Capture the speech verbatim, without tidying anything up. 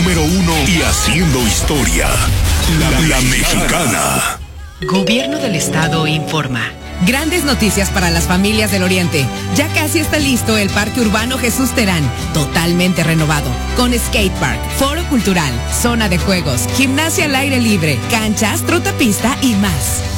número uno y haciendo historia. La, la Mexicana. Gobierno del Estado informa. Grandes noticias para las familias del Oriente. Ya casi está listo el Parque Urbano Jesús Terán, totalmente renovado, con skate park, foro cultural, zona de juegos, gimnasia al aire libre, canchas, trotapista y más.